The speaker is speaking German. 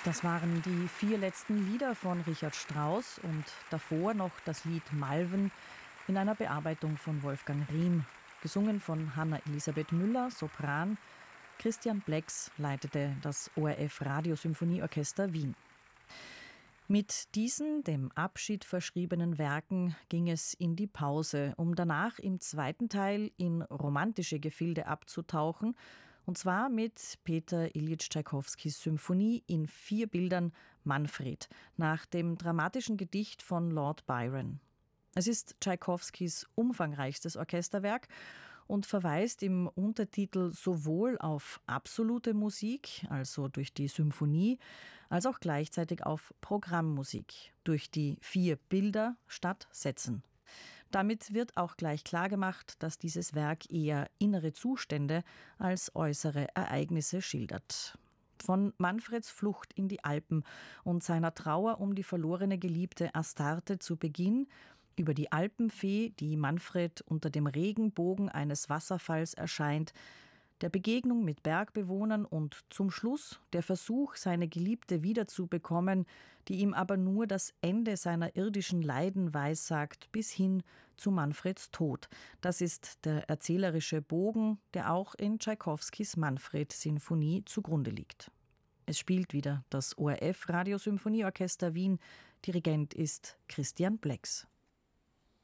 Das waren die 4 letzten Lieder von Richard Strauss und davor noch das Lied Malven in einer Bearbeitung von Wolfgang Riem, gesungen von Hanna Elisabeth Müller, Sopran. Christian Blex leitete das ORF Radiosymphonieorchester Wien. Mit diesen dem Abschied verschriebenen Werken ging es in die Pause, um danach im zweiten Teil in romantische Gefilde abzutauchen, und zwar mit Peter Iljitsch Tschaikowskis Symphonie in 4 Bildern Manfred, nach dem dramatischen Gedicht von Lord Byron. Es ist Tschaikowskis umfangreichstes Orchesterwerk und verweist im Untertitel sowohl auf absolute Musik, also durch die Symphonie, als auch gleichzeitig auf Programmmusik, durch die 4 Bilder statt Sätzen. Damit wird auch gleich klargemacht, dass dieses Werk eher innere Zustände als äußere Ereignisse schildert. Von Manfreds Flucht in die Alpen und seiner Trauer um die verlorene Geliebte Astarte zu Beginn, über die Alpenfee, die Manfred unter dem Regenbogen eines Wasserfalls erscheint, der Begegnung mit Bergbewohnern und zum Schluss der Versuch, seine Geliebte wiederzubekommen, die ihm aber nur das Ende seiner irdischen Leiden weissagt, bis hin zu Manfreds Tod. Das ist der erzählerische Bogen, der auch in Tschaikowskis Manfred-Sinfonie zugrunde liegt. Es spielt wieder das ORF Radiosymphonieorchester Wien. Dirigent ist Christian Blex.